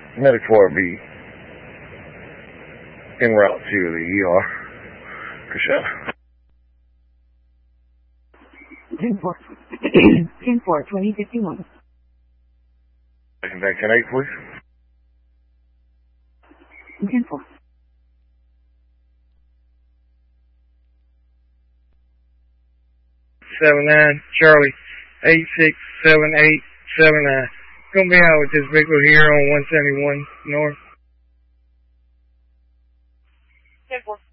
Medic 4 be en route to the ER. Appreciate it. 10-4. 10-4, 2051. Taking back 10-8, please. 10-4. Charlie, 867879. Gonna be out with this vehicle here on 171 North. 10-4.